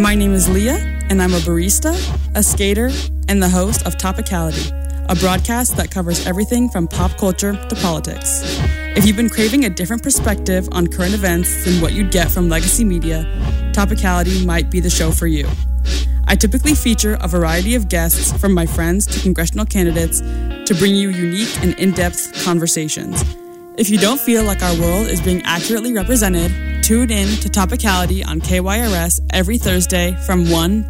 My name is Leah, and I'm a barista, a skater, and the host of Topicality, a broadcast that covers everything from pop culture to politics. If you've been craving a different perspective on current events than what you'd get from legacy media, Topicality might be the show for you. I typically feature a variety of guests, from my friends to congressional candidates, to bring you unique and in-depth conversations. If you don't feel like our world is being accurately represented, tune in to Topicality on KYRS every Thursday from 1